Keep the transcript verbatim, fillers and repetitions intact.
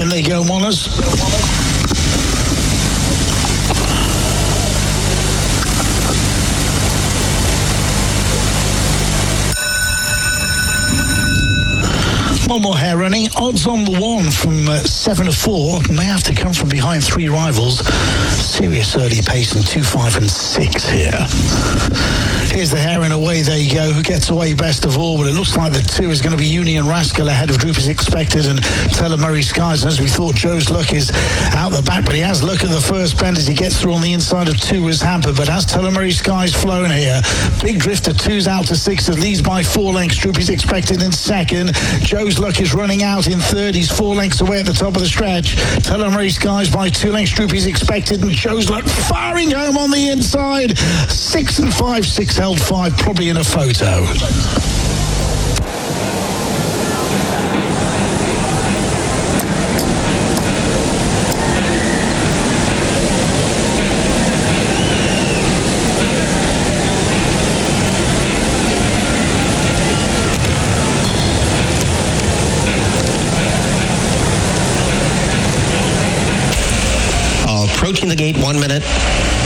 In they go, Wallace. One more hair running. Odds on the one from uh, seven to four. May have to come from behind three rivals. Serious early pace in two, five, and six here. Here's the hair and away they go. Who gets away best of all? But it looks like the two is going to be Union Rascal ahead of Droop as expected and Teller Murray Skies. And as we thought, Joe's Luck is out the back, but he has Luck at the first bend as he gets through on the inside of two as hampered. But as Teller Murray Skies flown here, Big Drifter two's out to six and leads by four lengths. Droop is expected in second. Joe's Luck is running out in third. He's four lengths away at the top of the stretch. Teller Murray Skies by two lengths. Droop is expected and Joe's Luck firing home on the inside. Six and five, six held five, probably in a photo. Approaching the gate, one minute.